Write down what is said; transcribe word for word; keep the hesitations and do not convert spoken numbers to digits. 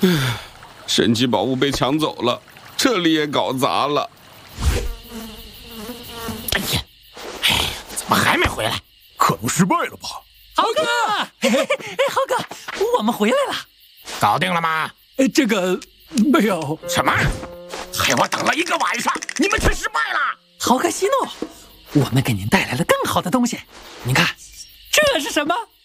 神奇宝物被抢走了，这里也搞砸了。 哎呀，哎呀，怎么还没回来？ 可能失败了吧？ 豪哥，嘿嘿嘿，豪哥，我们回来了。 搞定了吗？ 呃，这个没有。 什么？害我等了一个晚上，你们却失败了！ 豪哥息怒，我们给您带来了更好的东西。您看，这是什么？